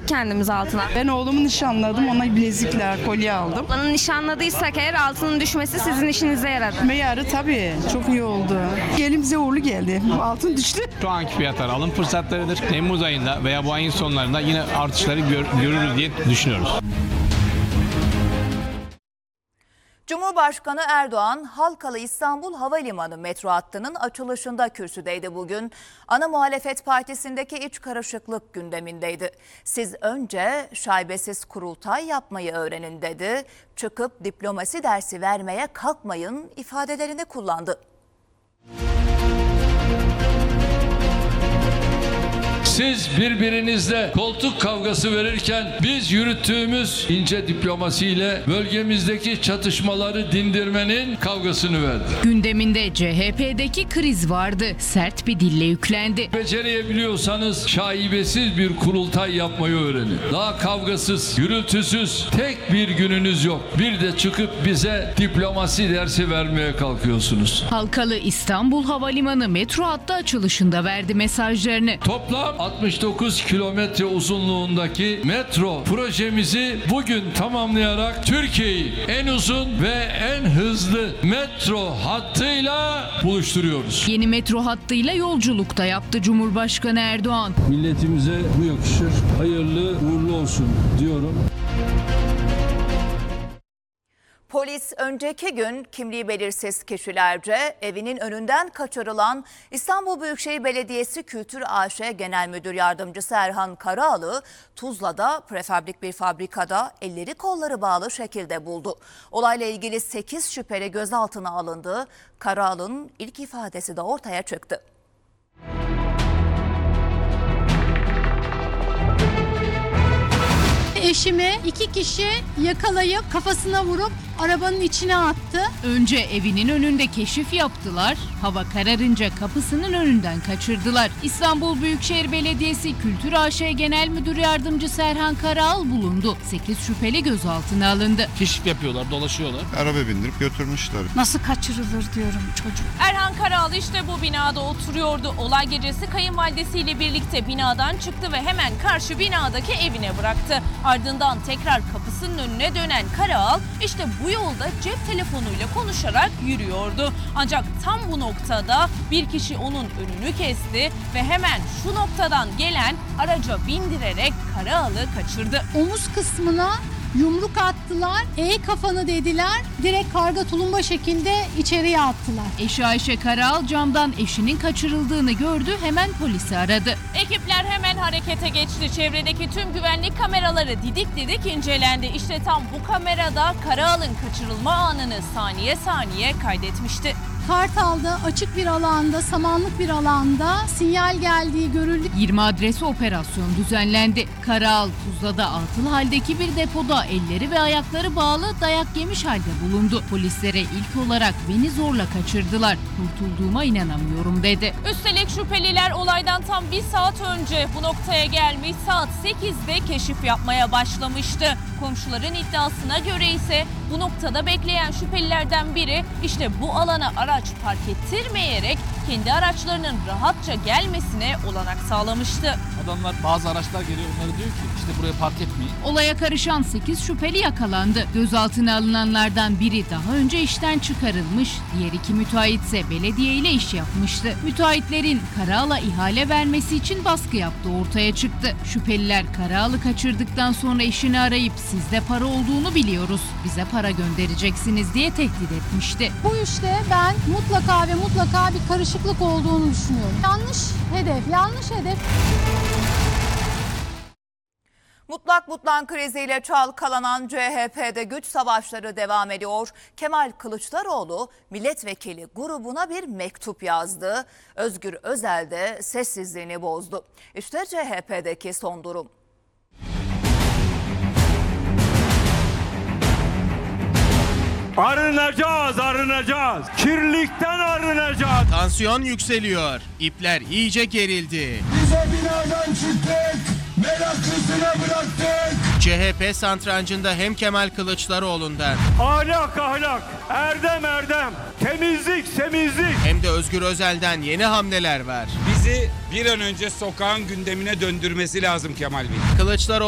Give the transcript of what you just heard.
kendimiz altına? Ben oğlumu nişanladım, ona bilezikler, kolye aldım. Ablanın nişanladıysak eğer altının düşmesi sizin işinize yaradı. Yarı tabii, çok iyi oldu. Elimize uğurlu geldi, altın düştü. Şu anki fiyatlar alım fırsatlarıdır. Temmuz ayında veya bu ayın sonlarında yine artışları görürüz diye düşünüyoruz. Cumhurbaşkanı Erdoğan, Halkalı İstanbul Havalimanı metro hattının açılışında kürsüdeydi bugün. Ana muhalefet partisindeki iç karışıklık gündemindeydi. Siz önce şaibesiz kurultay yapmayı öğrenin dedi. Çıkıp diplomasi dersi vermeye kalkmayın ifadelerini kullandı. Siz birbirinizle koltuk kavgası verirken biz yürüttüğümüz ince diplomasiyle bölgemizdeki çatışmaları dindirmenin kavgasını verdik. Gündeminde CHP'deki kriz vardı. Sert bir dille yüklendi. Becerebiliyorsanız şaibesiz bir kurultay yapmayı öğrenin. Daha kavgasız, gürültüsüz tek bir gününüz yok. Bir de çıkıp bize diplomasi dersi vermeye kalkıyorsunuz. Halkalı İstanbul Havalimanı metro hattı açılışında verdi mesajlarını. Toplam 69 kilometre uzunluğundaki metro projemizi bugün tamamlayarak Türkiye'yi en uzun ve en hızlı metro hattıyla buluşturuyoruz. Yeni metro hattıyla yolculukta yaptı Cumhurbaşkanı Erdoğan. Milletimize bu yakışır. Hayırlı uğurlu olsun diyorum. Polis önceki gün kimliği belirsiz kişilerce evinin önünden kaçırılan İstanbul Büyükşehir Belediyesi Kültür AŞ Genel Müdür Yardımcısı Erhan Karaağlı, Tuzla'da prefabrik bir fabrikada elleri kolları bağlı şekilde buldu. Olayla ilgili 8 şüpheli gözaltına alındı. Karaağlı'nın ilk ifadesi de ortaya çıktı. Eşimi 2 kişi yakalayıp kafasına vurup arabanın içine attı. Önce evinin önünde keşif yaptılar. Hava kararınca kapısının önünden kaçırdılar. İstanbul Büyükşehir Belediyesi Kültür AŞ Genel Müdür Yardımcısı Erhan Karaağlı bulundu. 8 şüpheli gözaltına alındı. Keşif yapıyorlar, dolaşıyorlar. Araba bindirip götürmüşler. Nasıl kaçırılır diyorum çocuk. Erhan Karaağlı işte bu binada oturuyordu. Olay gecesi kayınvalidesiyle birlikte binadan çıktı ve hemen karşı binadaki evine bıraktı. Ardından tekrar kapısının önüne dönen Karaağlı işte bu yolda cep telefonuyla konuşarak yürüyordu. Ancak tam bu noktada bir kişi onun önünü kesti ve hemen şu noktadan gelen araca bindirerek Karaağlı kaçırdı. Omuz kısmına yumruk attılar. Kafanı dediler. Direkt karga tulumba şekilde içeriye attılar. Eşi Ayşe Karaağlı camdan eşinin kaçırıldığını gördü, hemen polisi aradı. Ekipler hemen harekete geçti. Çevredeki tüm güvenlik kameraları didik didik incelendi. İşte tam bu kamerada Karaağlı'nın kaçırılma anını saniye saniye kaydetmişti. Kartal'da açık bir alanda, samanlık bir alanda sinyal geldiği görüldü. 20 adresi operasyon düzenlendi. Karaağlı Tuzla'da atıl haldeki bir depoda elleri ve ayakları bağlı dayak yemiş halde bulundu. Polislere ilk olarak beni zorla kaçırdılar. Kurtulduğuma inanamıyorum dedi. Üstelik şüpheliler olaydan tam 1 saat önce bu noktaya gelmiş, saat 8'de keşif yapmaya başlamıştı. Komşuların iddiasına göre ise bu noktada bekleyen şüphelilerden biri işte bu alana araç park ettirmeyerek kendi araçlarının rahatça gelmesine olanak sağlamıştı. Adamlar, bazı araçlar geliyor, onları diyor ki işte buraya park etmeyin. Olaya karışan 8 şüpheli yakalandı. Gözaltına alınanlardan biri daha önce işten çıkarılmış, diğer 2 müteahhit ise belediye ile iş yapmıştı. Müteahhitlerin Karaağlı'ya ihale vermesi için baskı yaptığı ortaya çıktı. Şüpheliler Karaağlı kaçırdıktan sonra eşini arayıp sizde para olduğunu biliyoruz, bize para göndereceksiniz diye tehdit etmişti. Bu işte ben mutlaka ve mutlaka bir karışıklık olduğunu düşünüyorum. Yanlış hedef. Mutlak butlan kriziyle çalkalanan CHP'de güç savaşları devam ediyor. Kemal Kılıçdaroğlu milletvekili grubuna bir mektup yazdı. Özgür Özel de sessizliğini bozdu. İşte CHP'deki son durum. Arınacağız. Kirlilikten arınacağız. Tansiyon yükseliyor. İpler iyice gerildi. Bize binadan çıktık. Meraklısına bıraktık. CHP satrancında hem Kemal Kılıçdaroğlu'ndan Ahlak, erdem, temizlik. hem de Özgür Özel'den yeni hamleler var. Bizi bir an önce sokağın gündemine döndürmesi lazım Kemal Bey. Kılıçdaroğlu